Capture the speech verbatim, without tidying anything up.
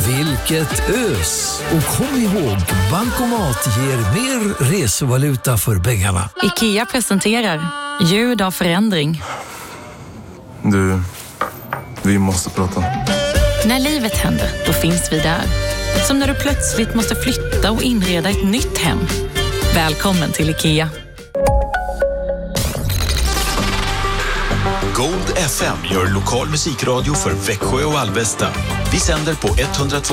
vilket ös! Och kom ihåg, Bankomat ger mer resevaluta för pengarna. IKEA presenterar ljud av förändring. Du, vi måste prata. När livet händer, då finns vi där. Som när du plötsligt måste flytta och inreda ett nytt hem. Välkommen till IKEA. Gold F M gör lokal musikradio för Växjö och Alvesta. Vi sänder på etthundratvå